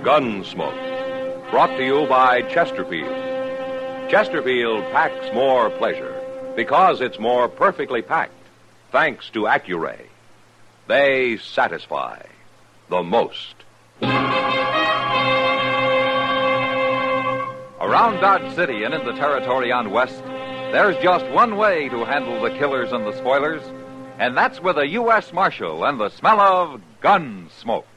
Gunsmoke. Brought to you by Chesterfield. Chesterfield packs more pleasure because it's more perfectly packed, thanks to Accuray. They satisfy the most. Around Dodge City and in the territory on West, there's just one way to handle the killers and the spoilers, and that's with a U.S. Marshal and the smell of gun smoke.